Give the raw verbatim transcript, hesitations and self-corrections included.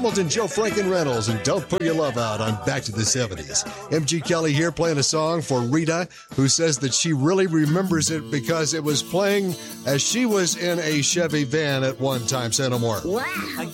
Hamilton, Joe Franken Reynolds, and Don't Put Your Love Out on Back to the seventies. M G Kelly here playing a song for Rita, who says that she really remembers it because it was playing as she was in a Chevy van at one time. Say no more. Wow.